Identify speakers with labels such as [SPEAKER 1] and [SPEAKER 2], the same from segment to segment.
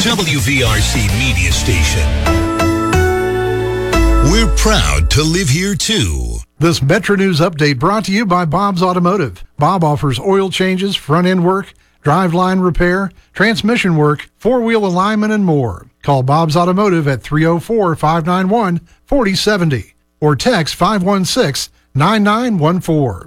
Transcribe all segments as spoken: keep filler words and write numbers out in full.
[SPEAKER 1] W V R C Media Station. We're proud to live here, too.
[SPEAKER 2] This Metro News update brought to you by Bob's Automotive. Bob offers oil changes, front-end work, driveline repair, transmission work, four-wheel alignment, and more. Call Bob's Automotive at three oh four, five nine one, four oh seven oh or text five one six, nine nine one four.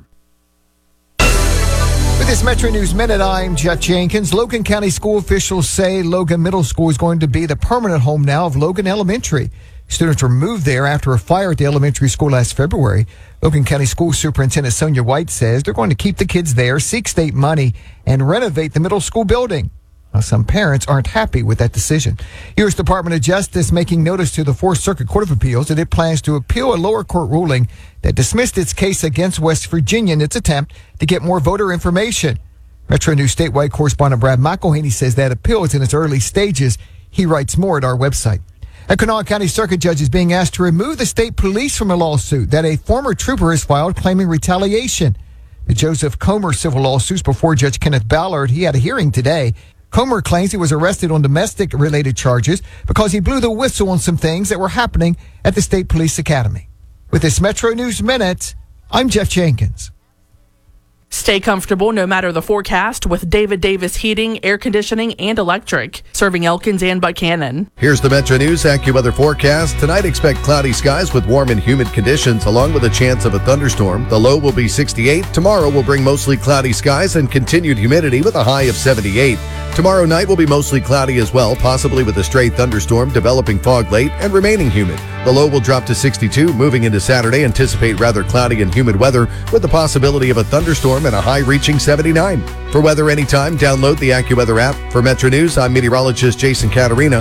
[SPEAKER 3] With this Metro News Minute, I'm Jeff Jenkins. Logan County school officials say Logan Middle School is going to be the permanent home now of Logan Elementary. Students were moved there after a fire at the elementary school last February. Logan County School Superintendent Sonia White says they're going to keep the kids there, seek state money, and renovate the middle school building. Now, some parents aren't happy with that decision. U S Department of Justice making notice to the Fourth Circuit Court of Appeals that it plans to appeal a lower court ruling that dismissed its case against West Virginia in its attempt to get more voter information. Metro News statewide correspondent Brad McElhaney says that appeal is in its early stages. He writes more at our website. A Kanawha County Circuit judge is being asked to remove the state police from a lawsuit that a former trooper has filed claiming retaliation. The Joseph Comer civil lawsuits before Judge Kenneth Ballard. He had a hearing today. Comer claims he was arrested on domestic-related charges because he blew the whistle on some things that were happening at the State Police Academy. With this Metro News Minute, I'm Jeff Jenkins.
[SPEAKER 4] Stay comfortable no matter the forecast with David Davis Heating, Air Conditioning, and Electric, serving Elkins and Buchanan.
[SPEAKER 5] Here's the Metro News AccuWeather forecast. Tonight, expect cloudy skies with warm and humid conditions, along with a chance of a thunderstorm. The low will be sixty-eight. Tomorrow will bring mostly cloudy skies and continued humidity with a high of seventy-eight. Tomorrow night will be mostly cloudy as well, possibly with a stray thunderstorm, developing fog late, and remaining humid. The low will drop to sixty-two. Moving into Saturday, anticipate rather cloudy and humid weather with the possibility of a thunderstorm and a high reaching seventy-nine. For weather anytime, download the AccuWeather app. For Metro News, I'm meteorologist Jason Caterina.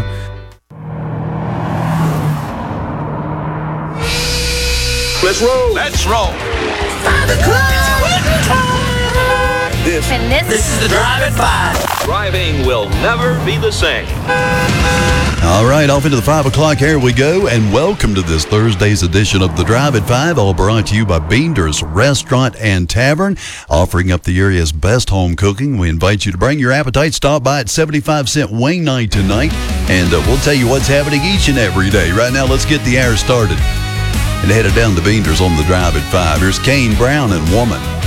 [SPEAKER 6] Let's roll. Let's roll.
[SPEAKER 7] Five o'clock.
[SPEAKER 6] This,
[SPEAKER 7] and this,
[SPEAKER 6] this is the Drive at Five. Driving will never be the same.
[SPEAKER 8] All right, off into the five o'clock. Here we go, and welcome to this Thursday's edition of the Drive at Five, all brought to you by Beander's Restaurant and Tavern, offering up the area's best home cooking. We invite you to bring your appetite. Stop by at seventy-five cent Wing Night tonight, and uh, we'll tell you what's happening each and every day. Right now, let's get the hour started and headed down to Beander's on the Drive at Five. Here's Kane Brown and Woman.